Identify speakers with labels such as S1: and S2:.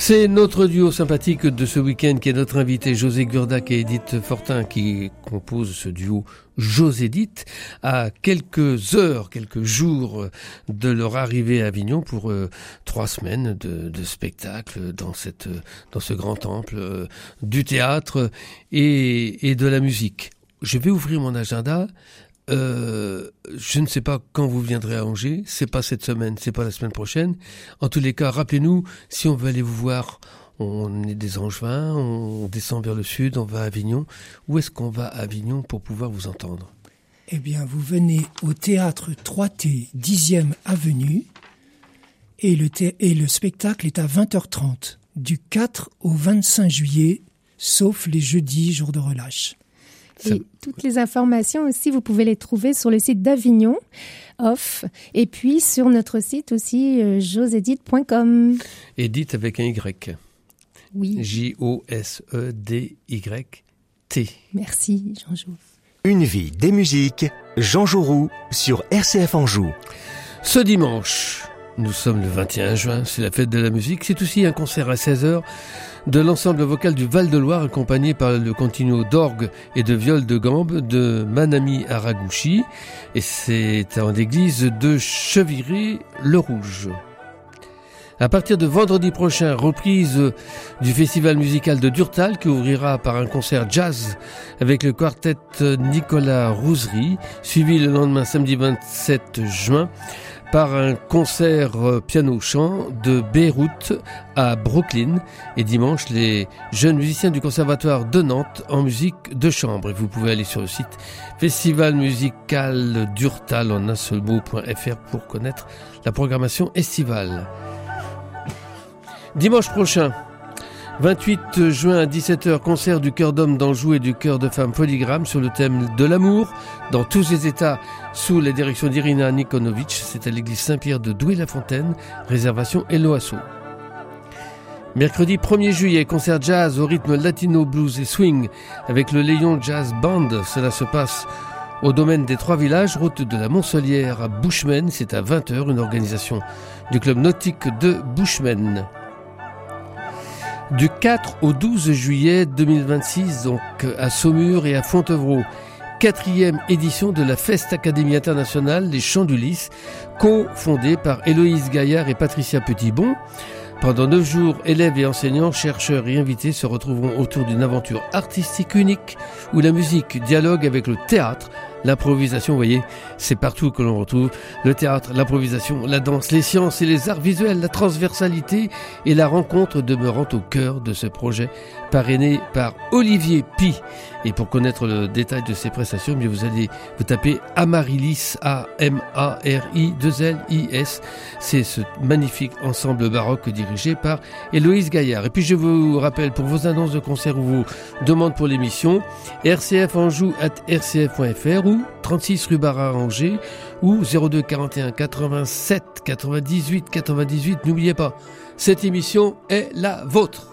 S1: C'est notre duo sympathique de ce week-end qui est notre invité José Gurdac et Edith Fortin qui composent ce duo Josédith à quelques heures, quelques jours de leur arrivée à Avignon pour 3 semaines de spectacle dans ce grand temple du théâtre et de la musique. Je vais ouvrir mon agenda. Je ne sais pas quand vous viendrez à Angers, c'est pas cette semaine, c'est pas la semaine prochaine. En tous les cas, rappelez-nous, si on veut aller vous voir, on est des Angevins, on descend vers le sud, on va à Avignon. Où est-ce qu'on va à Avignon pour pouvoir vous entendre ?
S2: Eh bien, vous venez au théâtre 3T, 10e avenue, et le spectacle est à 20h30, du 4 au 25 juillet, sauf les jeudis, jour de relâche.
S3: Et toutes les informations aussi, vous pouvez les trouver sur le site d'Avignon Off et puis sur notre site aussi josédith.com.
S1: Edith avec un Y.
S3: Oui.
S1: Josedyt.
S3: Merci Jean-Jo.
S4: Une vie des musiques, Jean Jouroux sur RCF Anjou.
S1: Ce dimanche, nous sommes le 21 juin, c'est la fête de la musique. C'est aussi un concert à 16h de l'ensemble vocal du Val-de-Loire accompagné par le continuo d'orgue et de viol de gambe de Manami Haraguchi. Et c'est en l'église de Cheviré-le-Rouge. À partir de vendredi prochain, reprise du festival musical de Durtal qui ouvrira par un concert jazz avec le quartet Nicolas Rouzerie, suivi le lendemain samedi 27 juin par un concert piano-chant de Beyrouth à Brooklyn et dimanche les jeunes musiciens du conservatoire de Nantes en musique de chambre. Et vous pouvez aller sur le site festivalmusicaldurtal en un seul mot.fr pour connaître la programmation estivale. Dimanche prochain, 28 juin à 17h, concert du chœur d'hommes d'Anjou et du chœur de femmes Polygramme sur le thème de l'amour dans tous les états sous la direction d'Irina Nikonovic. C'est à l'église Saint-Pierre de Douai-la-Fontaine, réservation Eloasso. Mercredi 1er juillet, concert jazz au rythme latino, blues et swing avec le Léon Jazz Band. Cela se passe au domaine des Trois Villages, route de la Montcellière à Bushman. C'est à 20h, une organisation du club nautique de Bushman. Du 4 au 12 juillet 2026, donc à Saumur et à Fontevraud, 4e édition de la Fest Académie Internationale Les Chants d'Ulysse, co-fondée par Héloïse Gaillard et Patricia Petitbon. Pendant 9 jours, élèves et enseignants, chercheurs et invités se retrouveront autour d'une aventure artistique unique où la musique dialogue avec le théâtre, l'improvisation, vous voyez, c'est partout que l'on retrouve le théâtre, l'improvisation, la danse, les sciences et les arts visuels, la transversalité et la rencontre demeurant au cœur de ce projet parrainé par Olivier Pi. Et pour connaître le détail de ces prestations, bien vous allez vous taper Amarilis, A-M-A-R-I-2-L-I-S. C'est ce magnifique ensemble baroque dirigé par Héloïse Gaillard. Et puis je vous rappelle, pour vos annonces de concert ou vos demandes pour l'émission, rcfanjou@rcf.fr ou 36 rue Barra à Angers ou 02 41 87 98 98. N'oubliez pas, cette émission est la vôtre.